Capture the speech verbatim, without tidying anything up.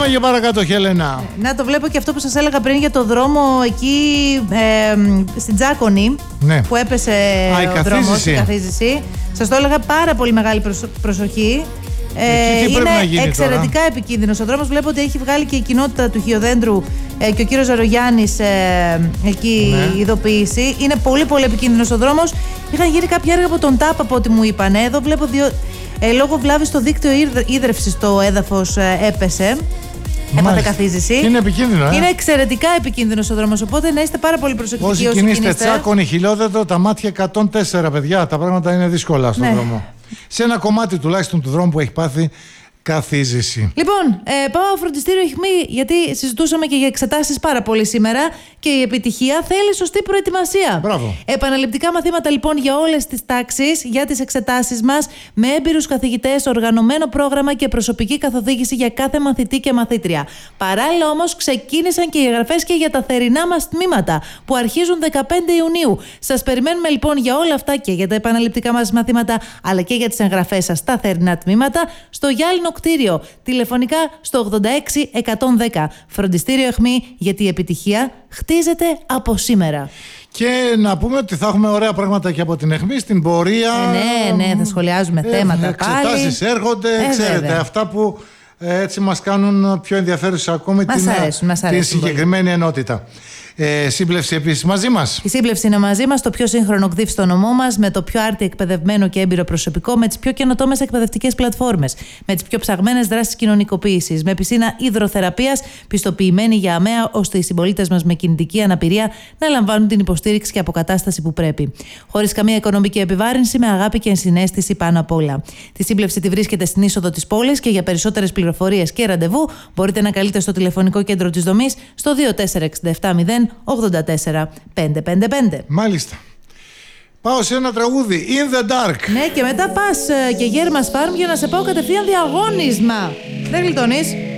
Πάμε για παρακάτω, Χέλενα. Να το βλέπω και αυτό που σας έλεγα πριν για το δρόμο εκεί ε, στην Τζάκονη, ναι. Που έπεσε Α, ο δρόμος, η καθίζηση. Σας το έλεγα, πάρα πολύ μεγάλη προσοχή. Ε, είναι εξαιρετικά τώρα επικίνδυνος ο δρόμος. Βλέπω ότι έχει βγάλει και η κοινότητα του Χιωδέντρου ε, και ο κύριος Ζαρογιάννης ε, εκεί ναι. ειδοποίηση. Είναι πολύ πολύ επικίνδυνος ο δρόμος. Είχαν γίνει κάποια έργα από τον ΤΑΠ από ό,τι μου είπανε. Εδώ βλέπω δύο, ε, λόγω βλάβης στο δίκτυο ίδρευσης το έδαφος ε, έπεσε. Έπαθε καθίζηση. Είναι επικίνδυνο, ε? Είναι εξαιρετικά επικίνδυνος ο δρόμος. Οπότε να είστε πάρα πολύ προσεκτικοί. Όσοι κινείστε Τσάκονη, Χιλιόδεντρο, τα μάτια εκατόν τέσσερα, παιδιά. Τα πράγματα είναι δύσκολα στον ναι. δρόμο. Σε ένα κομμάτι τουλάχιστον του δρόμου που έχει πάθει καθίζηση. Λοιπόν, ε, πάω φροντιστήριο Ιχμή, γιατί συζητούσαμε και για εξετάσεις πάρα πολύ σήμερα και η επιτυχία θέλει σωστή προετοιμασία. Μπράβο. Επαναληπτικά μαθήματα λοιπόν για όλες τις τάξεις, για τις εξετάσεις μας, με έμπειρους καθηγητές, οργανωμένο πρόγραμμα και προσωπική καθοδήγηση για κάθε μαθητή και μαθήτρια. Παράλληλα όμως ξεκίνησαν και οι εγγραφές και για τα θερινά μας τμήματα που αρχίζουν δεκαπέντε Ιουνίου. Σας περιμένουμε λοιπόν για όλα αυτά και για τα επαναληπτικά μας μαθήματα, αλλά και για τις εγγραφές σας στα θερινά τμήματα στο Γυάλινο κτίριο, τηλεφωνικά στο ογδόντα έξι εκατόν δέκα. Φροντιστήριο Ιχμή, γιατί η επιτυχία χτίζεται από σήμερα. Και να πούμε ότι θα έχουμε ωραία πράγματα και από την Ιχμή στην πορεία. Ε, ναι, ναι, θα σχολιάζουμε ε, θέματα. Εξετάσεις έρχονται, ε, ξέρετε, βέβαια. Αυτά που ε, έτσι μας κάνουν πιο ενδιαφέρουσες ακόμη μας την, αρέσουν, μας αρέσουν την συγκεκριμένη πολύ. Ενότητα. Ε, σύμπλευση επίσης μαζί μας. Η σύμπλευση είναι μαζί μας, το πιο σύγχρονο ΚΔΙΦ στο νομό μας, με το πιο άρτη εκπαιδευμένο και έμπειρο προσωπικό, με τις πιο καινοτόμες εκπαιδευτικές πλατφόρμες, με τις πιο ψαγμένες δράσεις κοινωνικοποίησης, με πισίνα υδροθεραπείας, πιστοποιημένη για ΑΜΕΑ, ώστε οι συμπολίτες μας με κινητική αναπηρία να λαμβάνουν την υποστήριξη και αποκατάσταση που πρέπει. Χωρίς καμία οικονομική επιβάρυνση, με αγάπη και ενσυναίσθηση πάνω απ' όλα. Τη σύμπλευση τη βρίσκεται στην είσοδο της πόλης και για περισσότερες πληροφορίες και ραντεβού μπορείτε να καλείτε στο τηλεφωνικό κέντρο της δομής στο δύο τέσσερα έξι επτά μηδέν ογδόντα τέσσερα πεντακόσια πενήντα πέντε. Μάλιστα. Πάω σε ένα τραγούδι, In the Dark. Ναι, και μετά πας και Γέρμας Φάρμ για να σε πάω κατευθείαν διαγώνισμα. Δεν γλιτώνεις.